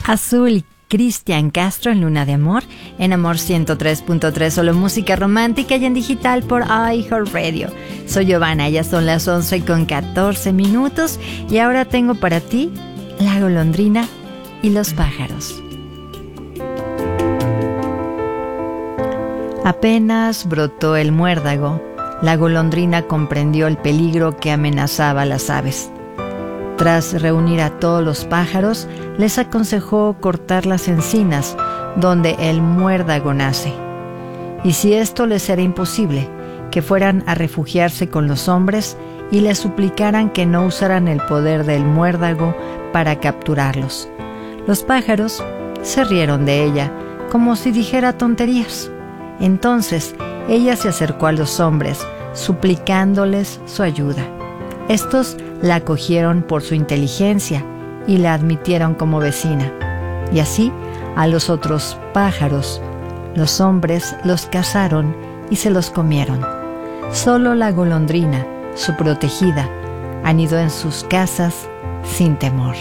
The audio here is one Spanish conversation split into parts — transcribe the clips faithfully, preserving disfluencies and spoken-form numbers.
Azul y Cristian Castro en Luna de Amor, en Amor ciento tres punto tres, solo música romántica y en digital por iHeartRadio. Soy Giovanna, ya son las once con catorce minutos y ahora tengo para ti La golondrina y los pájaros. Apenas brotó el muérdago, la golondrina comprendió el peligro que amenazaba a las aves. Tras reunir a todos los pájaros, les aconsejó cortar las encinas donde el muérdago nace. Y si esto les era imposible, que fueran a refugiarse con los hombres y les suplicaran que no usaran el poder del muérdago para capturarlos. Los pájaros se rieron de ella, como si dijera tonterías. Entonces ella se acercó a los hombres, suplicándoles su ayuda. Estos la acogieron por su inteligencia y la admitieron como vecina. Y así, a los otros pájaros, los hombres los cazaron y se los comieron. Solo la golondrina, su protegida, anidó en sus casas sin temor.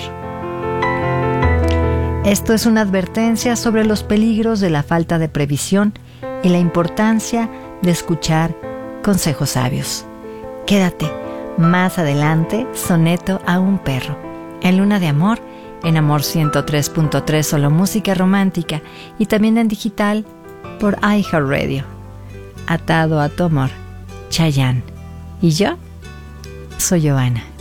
Esto es una advertencia sobre los peligros de la falta de previsión y la importancia de escuchar consejos sabios. Quédate. Más adelante, Soneto a un perro, en Luna de Amor, en Amor ciento tres punto tres, solo música romántica, y también en digital por iHeartRadio. Atado a tu amor, Chayanne. Y yo soy Giovanna.